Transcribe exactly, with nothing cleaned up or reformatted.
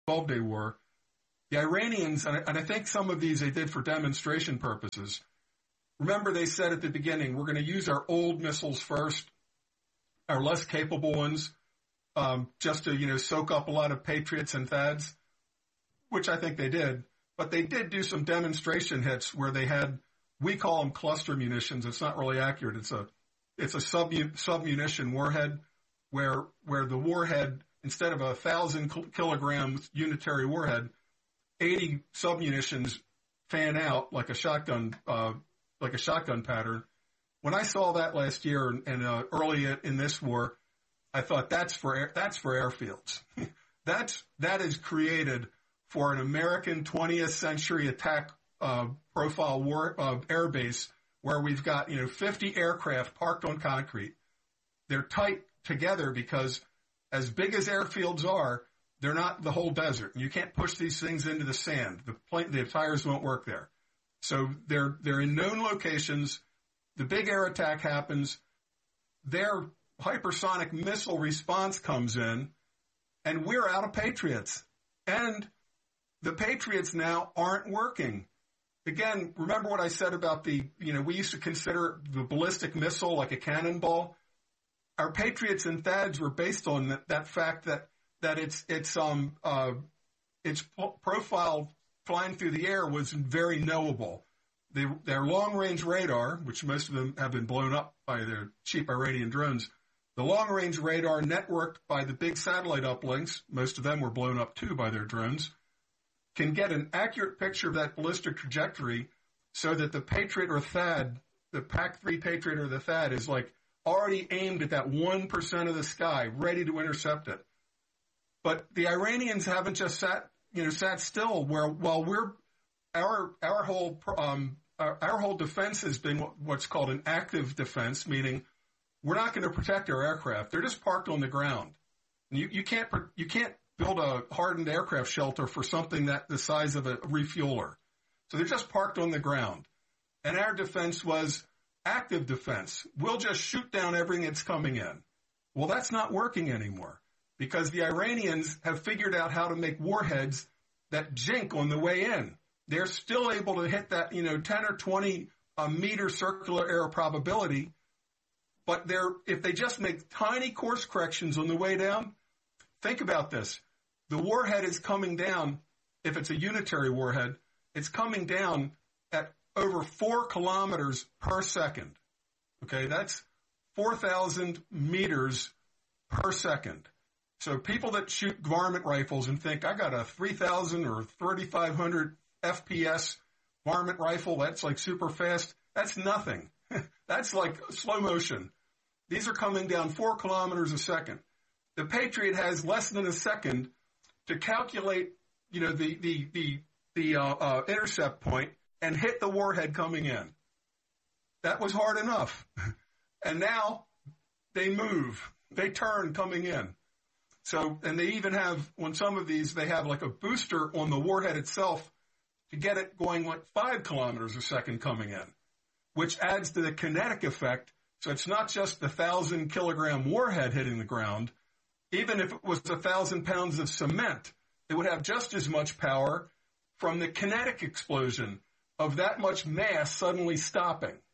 twelve-day war, the Iranians, and I, and I think some of these they did for demonstration purposes. Remember, they said at the beginning, we're going to use our old missiles first, our less capable ones, um, just to, you know, soak up a lot of Patriots and Thads, which I think they did. But they did do some demonstration hits where they had, we call them cluster munitions. It's not really accurate. It's a, it's a sub, sub-munition warhead where, where the warhead, instead of a thousand kilograms unitary warhead, eighty sub-munitions fan out like a shotgun, uh, like a shotgun pattern. When I saw that last year and, and uh, early in this war, I thought that's for air, that's for airfields. that's that is created for an American twentieth century attack uh, profile war uh, air base where we've got, you know, fifty aircraft parked on concrete. They're tight together because as big as airfields are, they're not the whole desert. You can't push these things into the sand. The plane, the tires won't work there. So they're they're in known locations. The big air attack happens. Their hypersonic missile response comes in, and we're out of Patriots. And the Patriots now aren't working. Again, remember what I said about the, you know, we used to consider the ballistic missile like a cannonball. Our Patriots and Thads were based on that, that fact that that its its um uh its profile flying through the air was very knowable. They, their long-range radar, which most of them have been blown up by their cheap Iranian drones, the long-range radar networked by the big satellite uplinks, most of them were blown up too by their drones, can get an accurate picture of that ballistic trajectory so that the Patriot or Thad, the P A C three Patriot or the Thad is like already aimed at that one percent of the sky, ready to intercept it. But the Iranians haven't just sat, you know, sat still where, while we're, our, our whole, um, our, our whole defense has been what's called an active defense, meaning we're not going to protect our aircraft. They're just parked on the ground. You, you can't, you can't build a hardened aircraft shelter for something that the size of a refueler. So they're just parked on the ground. And our defense was active defense. We'll just shoot down everything that's coming in. Well, that's not working anymore because the Iranians have figured out how to make warheads that jink on the way in. They're still able to hit that, you know, ten or twenty uh, meter circular error probability. But they're, if they just make tiny course corrections on the way down, think about this. The warhead is coming down, if it's a unitary warhead, it's coming down at over four kilometers per second. Okay, that's four thousand meters per second. So people that shoot varmint rifles and think, I got a three thousand or thirty-five hundred F P S varmint rifle, that's like super fast. That's nothing. That's like slow motion. These are coming down four kilometers a second. The Patriot has less than a second to calculate, you know, the, the, the, the, uh, uh, intercept point and hit the warhead coming in. That was hard enough. And now they move. They turn coming in. So, and they even have, on some of these, they have like a booster on the warhead itself to get it going like five kilometers a second coming in, which adds to the kinetic effect. So it's not just the thousand kilogram warhead hitting the ground. Even if it was a thousand pounds of cement, it would have just as much power from the kinetic explosion of that much mass suddenly stopping.